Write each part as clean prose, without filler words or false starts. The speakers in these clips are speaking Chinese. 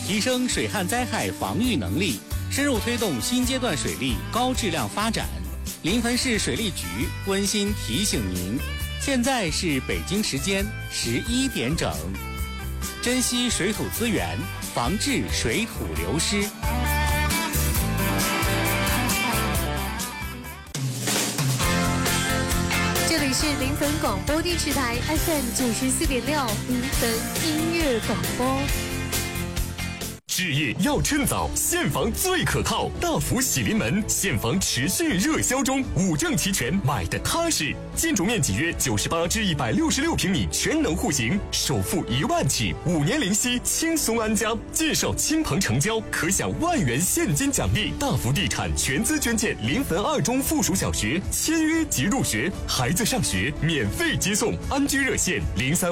提升水旱灾害防御能力，深入推动新阶段水利高质量发展。临汾市水利局温馨提醒您，现在是北京时间11点整，珍惜水土资源，防治水土流失。 这里是临汾广播电视台 FM94.6临汾音乐广播。 置业要趁早，现房最可靠。大福喜临门，现房持续热销中，5证齐全，买的踏实。建筑面积约98至166平米，全能户型，首付1万起，5年零息，轻松安家。介绍亲朋成交，可享1万元现金奖励。大福地产全资捐建临汾2中附属小学，签约即入学，孩子上学免费接送。安居热线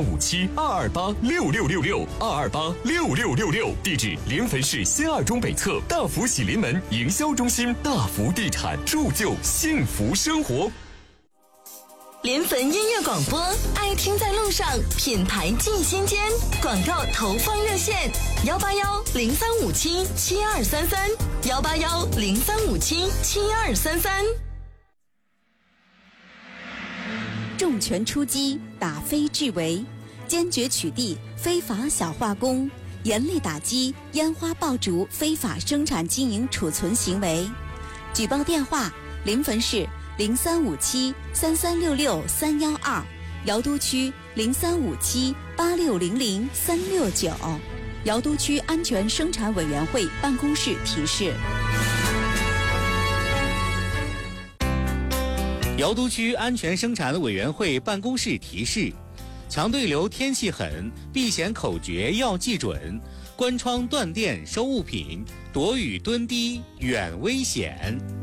035722826666，2286666，地址临汾市新2中北侧大福喜临门营销中心。大福地产，铸就幸福生活。 临汾音乐广播，爱听在路上，品牌进心间。广告投放热线：18103577233，18103577233。 重拳出击，打非治为，坚决取缔非法小化工，严厉打击烟花爆竹非法生产经营储存行为。举报电话：临汾市035733663123，瑶都区035786000369。瑶都区安全生产委员会办公室提示。 瑶都区安全生产委员会办公室提示：强对流天气狠，避险口诀要记准，关窗断电收物品，躲雨蹲低远危险。